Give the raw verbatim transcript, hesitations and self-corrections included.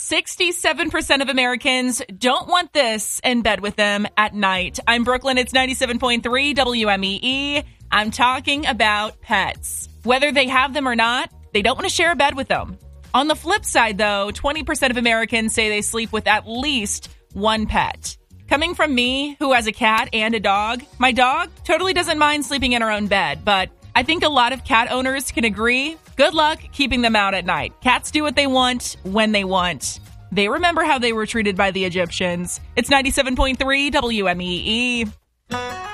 sixty-seven percent of Americans don't want this in bed with them at night. I'm Brooklyn. It's ninety-seven point three W M E E. I'm talking about pets. Whether they have them or not, they don't want to share a bed with them. On the flip side, though, twenty percent of Americans say they sleep with at least one pet. Coming from me, who has a cat and a dog, my dog totally doesn't mind sleeping in her own bed, but I think a lot of cat owners can agree. Good luck keeping them out at night. Cats do what they want when they want. They remember how they were treated by the Egyptians. It's ninety-seven point three W M E E.